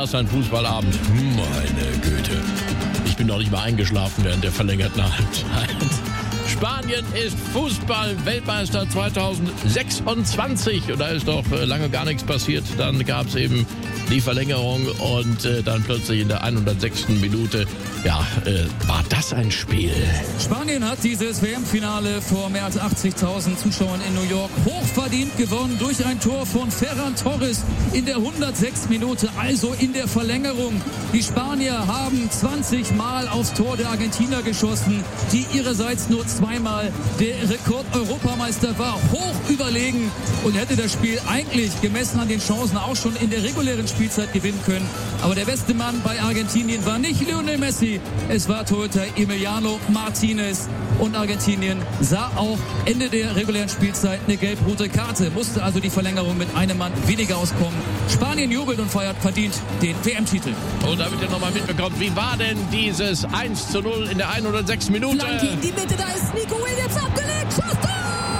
was ein Fußballabend. Meine Güte. Ich bin noch nicht mal eingeschlafen während der verlängerten Halbzeit. Spanien ist Fußball-Weltmeister 2026 und da ist doch lange gar nichts passiert. Dann gab es eben die Verlängerung und dann plötzlich in der 106. Minute, war das ein Spiel. Spanien hat dieses WM-Finale vor mehr als 80.000 Zuschauern in New York hochverdient gewonnen durch ein Tor von Ferran Torres in der 106. Minute, also in der Verlängerung. Die Spanier haben 20 Mal aufs Tor der Argentinier geschossen, die ihrerseits nur zweimal der Rekord-Europameister war, hoch überlegen und hätte das Spiel eigentlich gemessen an den Chancen auch schon in der regulären Spielzeit gewinnen können. Aber der beste Mann bei Argentinien war nicht Lionel Messi, es war Torhüter Emiliano Martinez. Und Argentinien sah auch Ende der regulären Spielzeit eine gelb-rote Karte, musste also die Verlängerung mit einem Mann weniger auskommen. Spanien jubelt und feiert verdient den WM-Titel. Und damit ihr nochmal mitbekommt, wie war denn dieses 1:0 in der 106. Minute? Flanke in die Mitte, da ist Nico Williams abgelegt. Schuss, Tor!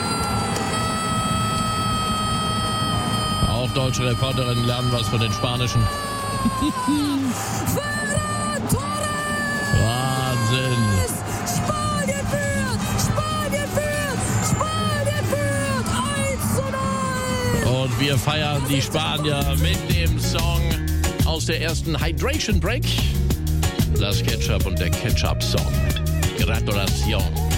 Auch deutsche Reporterinnen lernen was von den Spanischen. Ferran Torres! Wahnsinn! Spanien führt! Spanien führt! Spanien führt! 1:0! Und wir feiern die Spanier mit dem Song aus der ersten Hydration Break. Das Ketchup und der Ketchup-Song. Gratulation.